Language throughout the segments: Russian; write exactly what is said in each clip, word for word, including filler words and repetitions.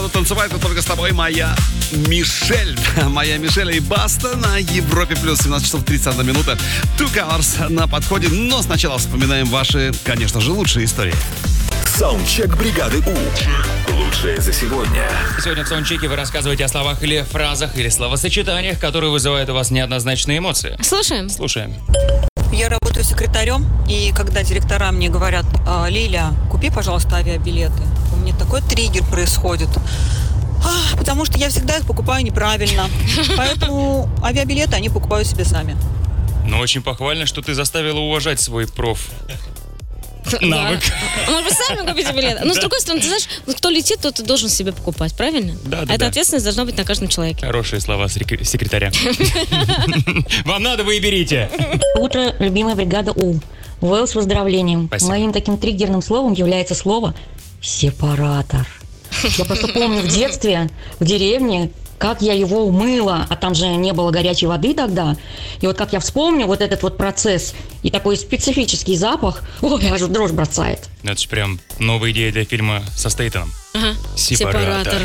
буду танцевать, но только с тобой, моя Мишель. Моя Мишель и Баста на Европе плюс. семнадцать часов тридцать одна минута. Two Colors на подходе. Но сначала вспоминаем ваши, конечно же, лучшие истории. Саундчек бригады У. Лучшее за сегодня. Сегодня в саундчеке вы рассказываете о словах или фразах, или словосочетаниях, которые вызывают у вас неоднозначные эмоции. Слушаем. Слушаем. Я работаю секретарем, и когда директора мне говорят: Лиля, купи, пожалуйста, авиабилеты, у меня такой триггер происходит. А, потому что я всегда их покупаю неправильно. Поэтому авиабилеты они покупают себе сами. Но очень похвально, что ты заставила уважать свой проф. Навык. Да. Может быть, сами купите билет. Но, с другой стороны, ты знаешь, вот кто летит, тот и должен себе покупать, правильно? Да, да, Эта да. ответственность должна быть на каждом человеке. Хорошие слова секре- секретаря. Вам надо, вы и берите. Утро, любимая бригада У. Вэл с выздоровлением. Спасибо. Моим таким триггерным словом является слово «сепаратор». Я просто помню в детстве, в деревне, как я его умыла, а там же не было горячей воды тогда. И вот как я вспомню вот этот вот процесс и такой специфический запах, ой, аж дрожь бросает. Это же прям новая идея для фильма со Стейтоном. Ага. Сепаратор.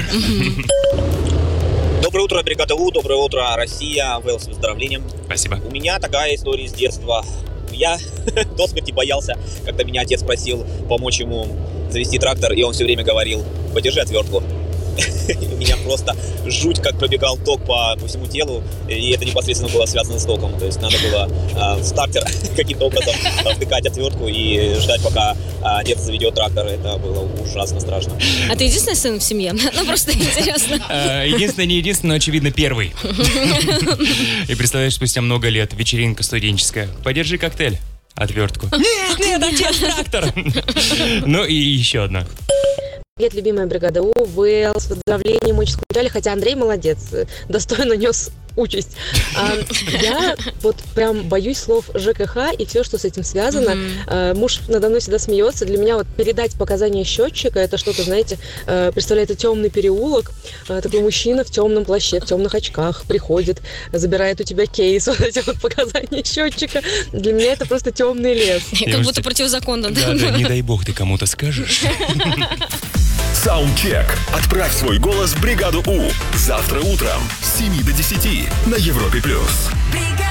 Доброе утро, бригада У, доброе утро, Россия, Вэл с выздоровлением. Спасибо. У меня такая история с детства. Я до смерти боялся, когда меня отец просил помочь ему завести трактор, и он все время говорил: подержи отвертку. У меня просто жуть, как пробегал ток по, по всему телу, и это непосредственно было связано с током. То есть надо было э, в стартер каким-то образом втыкать отвертку и ждать, пока э, дед заведет трактор. Это было ужасно страшно. А ты единственный сын в семье? Ну, просто интересно. Э, Единственный, не единственный, но, очевидно, первый. И представляешь, спустя много лет вечеринка студенческая. Подержи коктейль. Отвертку. Нет, нет, отец, трактор. Ну и еще одна. Привет, любимая бригада У, Вэл, с выздоровлением, очень скучали, хотя Андрей молодец, достойно нес участь. А, я вот прям боюсь слов ЖКХ и все, что с этим связано. Mm-hmm. А, муж надо мной всегда смеется. Для меня вот передать показания счетчика, это что-то, знаете, а, представляет темный переулок, а, такой мужчина в темном плаще, в темных очках приходит, забирает у тебя кейс, вот эти вот показания счетчика. Для меня это просто темный лес. Как будто противозаконно. Да, да, не дай бог ты кому-то скажешь. Саундчек. Отправь свой голос в бригаду У. Завтра утром с семи до десяти на Европе плюс.